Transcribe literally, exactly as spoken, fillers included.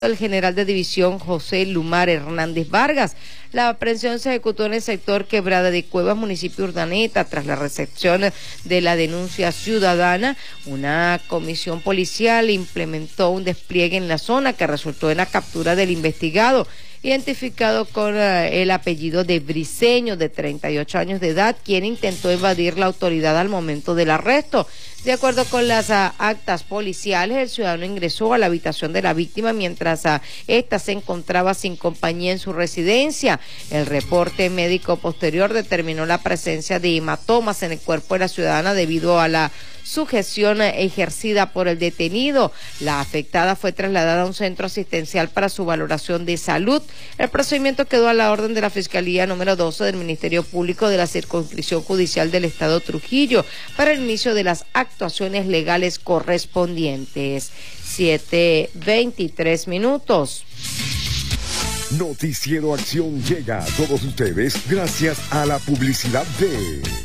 El general de división José Lumar Hernández Vargas. La aprehensión se ejecutó en el sector Quebrada de Cuevas, municipio Urdaneta, tras la recepción de la denuncia ciudadana. Una comisión policial implementó un despliegue en la zona que resultó en la captura del investigado, identificado con uh, el apellido de Briceño, de treinta y ocho años de edad, quien intentó evadir la autoridad al momento del arresto. De acuerdo con las uh, actas policiales, el ciudadano ingresó a la habitación de la víctima mientras uh, ésta se encontraba sin compañía en su residencia. El reporte médico posterior determinó la presencia de hematomas en el cuerpo de la ciudadana debido a la sujeción ejercida por el detenido. La afectada fue trasladada a un centro asistencial para su valoración de salud. El procedimiento quedó a la orden de la Fiscalía número doce del Ministerio Público de la Circunscripción Judicial del Estado Trujillo para el inicio de las actuaciones legales correspondientes. siete veintitrés minutos. Noticiero Acción llega a todos ustedes gracias a la publicidad de